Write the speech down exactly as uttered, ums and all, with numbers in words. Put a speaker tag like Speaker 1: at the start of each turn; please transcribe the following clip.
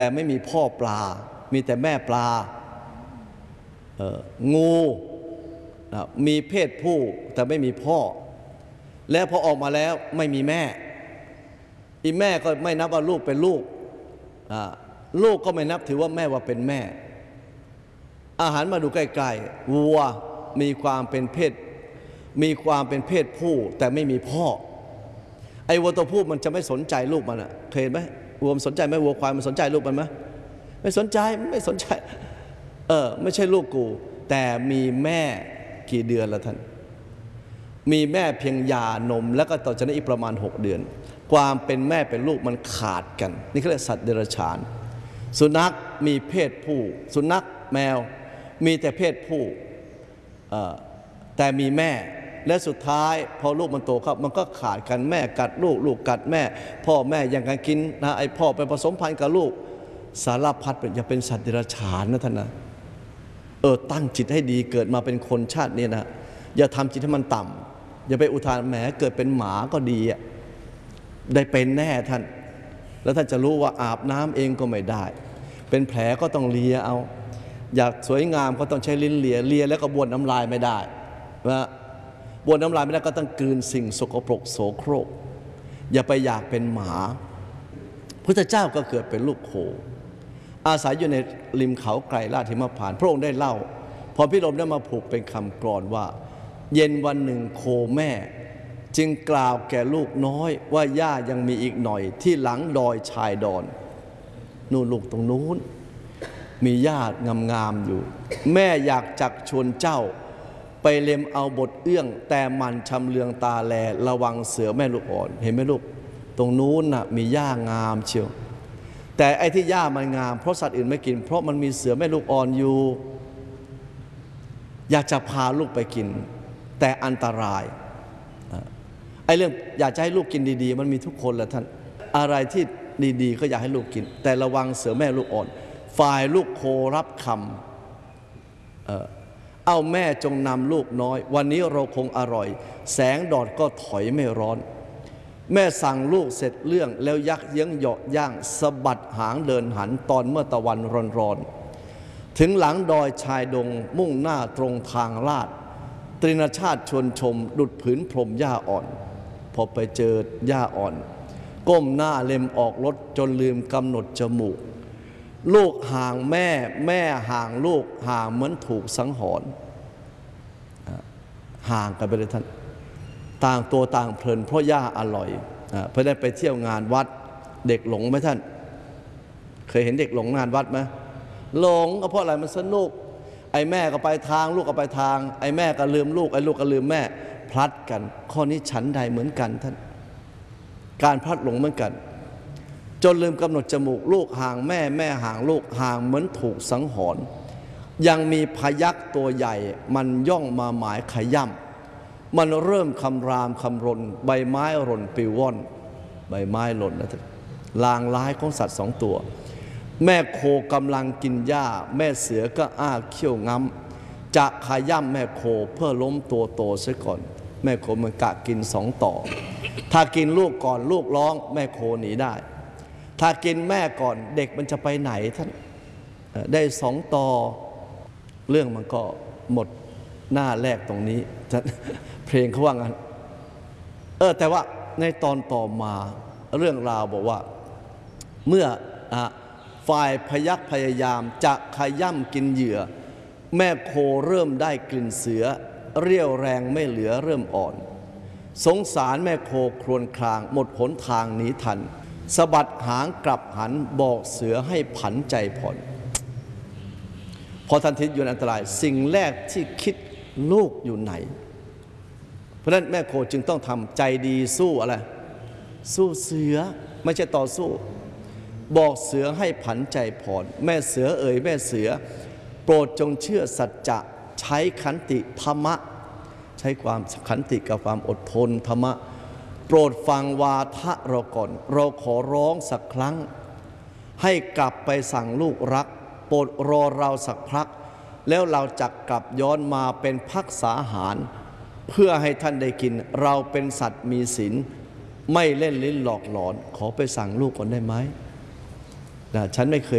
Speaker 1: แต่ไม่มีพ่อปลา มีแต่แม่ปลาเอองูนะมีเพศผู้แต่ไม่มีพ่อและพอออกมาแล้วไม่มีแม่อีแม่ก็ไม่นับว่าลูกเป็นลูกลูกก็ไม่นับถือว่าแม่ว่าเป็นแม่อาหารมาดูใกล้ๆวัวมีความเป็นเพศมีความเป็นเพศผู้แต่ไม่มีพ่อไอ้วัวตัวผู้มันจะไม่สนใจลูกมันอะเคยเห็นไหมวัวมันสนใจไหมวัวควายมันสนใจลูกมันไหมไม่สนใจไม่สนใจเออไม่ใช่ลูกกูแต่มีแม่กี่เดือนแล้วท่านมีแม่เพียงยานมแล้วก็ต่อจากนั้นอีกประมาณหกเดือนความเป็นแม่เป็นลูกมันขาดกันนี่เขาเรียกสัตว์เดรัจฉานสุนัขมีเพศผู้สุนัขแมวมีแต่เพศผู้แต่มีแม่และสุดท้ายพอลูกมันโตครับมันก็ขาดกันแม่กัดลูกลูกกัดแม่พ่อแม่ยังกันกินนะไอพ่อไปผสมพันธุ์กับลูกสารพัดเป็นอย่าเป็นสัตว์เดรัจฉานนะท่านนะเออตั้งจิตให้ดีเกิดมาเป็นคนชาตินี้นะอย่าทำจิตให้มันต่ำอย่าไปอุทานแหมเกิดเป็นหมาก็ดีอ่ะได้เป็นแน่ท่านแล้วท่านจะรู้ว่าอาบน้ำเองก็ไม่ได้เป็นแผลก็ต้องเลียเอาอยากสวยงามก็ต้องใช้ลิ้นเลียเลียแล้วก็บ้วนน้ำลายไม่ได้นะบ้วนน้ำลายไม่ได้ก็ต้องกลืนสิ่งสกปรกโสโครกอย่าไปอยากเป็นหมาพุทธเจ้าก็เกิดเป็นลูกโคอาศัยอยู่ในริมเขาไกรลาดหิมพานต์พระองค์ได้เล่าพอพิรมได้มาผูกเป็นคำกลอนว่าเย็นวันหนึ่งโคแม่จึงกล่าวแก่ลูกน้อยว่าย่ายังมีอีกหน่อยที่หลังดอยชายดอนนู่นลูกตรงนู้นมีหญ้างามๆอยู่แม่อยากจักชวนเจ้าไปเล็มเอาบทเอื้องแต่มันชำเลืองตาแลระวังเสือแม่ลูกอ่อนเห็นไหมลูกตรงนู้นน่ะมีหญ้างามเชียวแต่ไอ้ที่หญ้ามันงามเพราะสัตว์อื่นไม่กินเพราะมันมีเสือแม่ลูกอ่อนอยู่อยากจะพาลูกไปกินแต่อันตรายไอ้เรื่องอยากจะให้ลูกกินดีๆมันมีทุกคนแหละท่านอะไรที่ดีๆก็อยากให้ลูกกินแต่ระวังเสือแม่ลูกอ่อนฝ่ายลูกโครับคำ เอ่อ เอาแม่จงนำลูกน้อยวันนี้เราคงอร่อยแสงดอดก็ถอยไม่ร้อนแม่สั่งลูกเสร็จเรื่องแล้วยักเยื้องเหยาะย่างสะบัดหางเดินหันตอนเมื่อตะวันร้อนๆถึงหลังดอยชายดงมุ่งหน้าตรงทางลาดตรินชาติชวนชมดุดผืนพรมหญ้าอ่อนพอไปเจอหญ้าอ่อนก้มหน้าเล็มออกรถจนลืมกำหนดจมูกลูกห่างแม่แม่ห่างลูกห่างเหมือนถูกสังหรณ์ห่างกันไปเลยท่านต่างตัวต่างเพลินเพราะหญ้าอร่อยเพื่อได้ไปเที่ยวงานวัดเด็กหลงไหมท่านเคยเห็นเด็กหลงงานวัดไหมหลงก็เพราะอะไรมันสนุกไอ้แม่ก็ไปทางลูกก็ไปทางไอ้แม่ก็ลืมลูกไอ้ลูกก็ลืมแม่พลัดกันข้อนี้ฉันใดเหมือนกันท่านการพลัดหลงเหมือนกันจนลืมกำหนดจมูกลูกห่างแม่แม่ห่างลูกห่างเหมือนถูกสังหรณ์ยังมีพยัคฆ์ตัวใหญ่มันย่องมาหมายขย่ำมันเริ่มคำรามคำรนใบไม้หล่นปิวว่อนใบไม้หล่นนะท่านลางร้ายของสัตว์สองตัวแม่โคกำลังกินหญ้าแม่เสือก็อ้าเขี้ยวง้ำจะขย่ำแม่โคเพื่อล้มตัวโตซะก่อนแม่โคมันกะกินสองต่อถ้ากินลูกก่อนลูกร้องแม่โคหนีได้ถ้ากินแม่ก่อนเด็กมันจะไปไหนท่านได้สองต่อเรื่องมันก็หมดหน้าแรกตรงนี้เพลงเขาว่างั้นเออแต่ว่าในตอนต่อมาเรื่องราวบอกว่าเมื่อฝ่ายพยัคฆ์พยายามจะขย่ำกินเหยื่อแม่โคเริ่มได้กลิ่นเสือเรี่ยวแรงไม่เหลือเริ่มอ่อนสงสารแม่โคครวญครางหมดหนทางหนีทันสะบัดหางกลับหันบอกเสือให้ผันใจผ่อนพอทันทีอยู่ในอันตรายสิ่งแรกที่คิดลูกอยู่ไหนเพราะฉะนั้นแม่โคจึงต้องทำใจดีสู้อะไรสู้เสือไม่ใช่ต่อสู้บอกเสือให้ผันใจผ่อนแม่เสือเอ๋ยแม่เสือโปรดจงเชื่อสัจจะใช้ขันติธรรมะใช้ความขันติกับความอดทนธรรมะโปรดฟังวาทะเราก่อนเราขอร้องสักครั้งให้กลับไปสั่งลูกรักโปรดรอเราสักพักแล้วเราจะกลับย้อนมาเป็นภักษาหารเพื่อให้ท่านได้กินเราเป็นสัตว์มีศีลไม่เล่นลิ้นหลอกหลอนขอไปสั่งลูกก่อนได้ไหมนะฉันไม่เคย